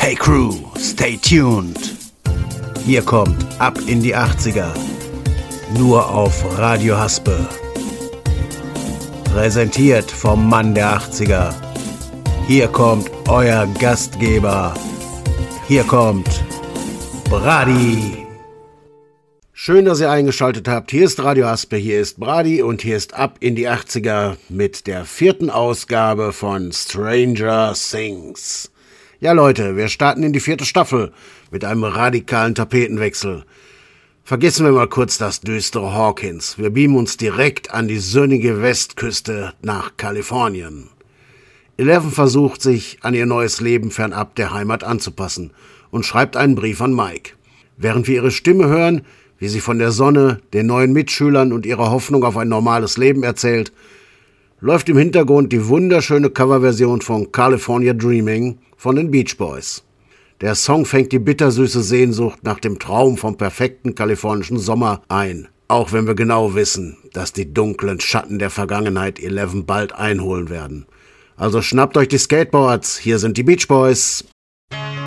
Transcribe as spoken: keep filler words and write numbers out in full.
Hey Crew, stay tuned. Hier kommt Ab in die achtziger. Nur auf Radio Haspe. Präsentiert vom Mann der achtziger. Hier kommt euer Gastgeber. Hier kommt Brady. Schön, dass ihr eingeschaltet habt. Hier ist Radio Haspe, hier ist Brady und hier ist Ab in die achtziger mit der vierten Ausgabe von Stranger Things. Ja Leute, wir starten in die vierte Staffel mit einem radikalen Tapetenwechsel. Vergessen wir mal kurz das düstere Hawkins. Wir beamen uns direkt an die sonnige Westküste nach Kalifornien. Eleven versucht sich an ihr neues Leben fernab der Heimat anzupassen und schreibt einen Brief an Mike. Während wir ihre Stimme hören, wie sie von der Sonne, den neuen Mitschülern und ihrer Hoffnung auf ein normales Leben erzählt, läuft im Hintergrund die wunderschöne Coverversion von California Dreaming von den Beach Boys. Der Song fängt die bittersüße Sehnsucht nach dem Traum vom perfekten kalifornischen Sommer ein, auch wenn wir genau wissen, dass die dunklen Schatten der Vergangenheit Eleven bald einholen werden. Also schnappt euch die Skateboards, hier sind die Beach Boys.